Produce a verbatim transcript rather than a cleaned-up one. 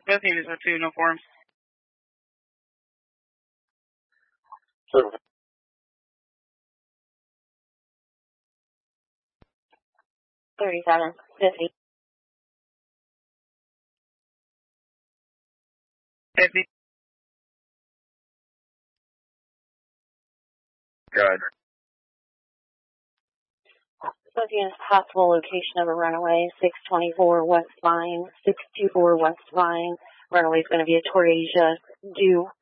Both units with two uniforms. Sure. thirty-seven fifty. fifty. Good. Both units, possible location of a runaway, six twenty-four West Vine, six two four West Vine. Runaway is going to be a Torasia due